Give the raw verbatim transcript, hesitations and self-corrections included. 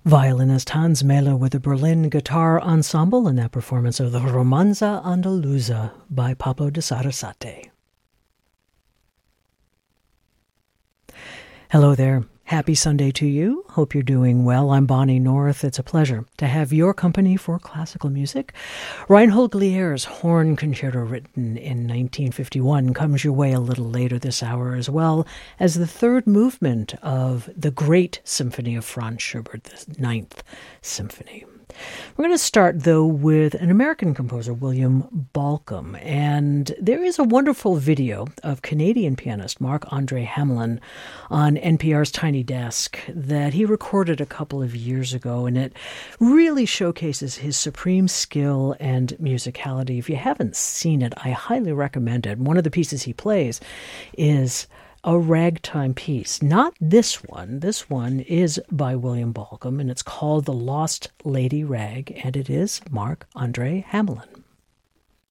Violinist Hans Mähler with the Berlin Guitar Ensemble in that performance of the Romanza Andaluza by Pablo de Sarasate. Hello there. Happy Sunday to you. Hope you're doing well. I'm Bonnie North. It's a pleasure to have your company for classical music. Reinhold Glier's Horn Concerto, written in nineteen fifty-one, comes your way a little later this hour, as well as the third movement of the Great Symphony of Franz Schubert, the Ninth Symphony. We're going to start, though, with an American composer, William Bolcom. And there is a wonderful video of Canadian pianist Marc-Andre Hamelin on N P R's Tiny Desk that he recorded a couple of years ago. And it really showcases his supreme skill and musicality. If you haven't seen it, I highly recommend it. One of the pieces he plays is a ragtime piece. Not this one. This one is by William Bolcom, and it's called The Lost Lady Rag, and it is Marc-Andre Hamelin.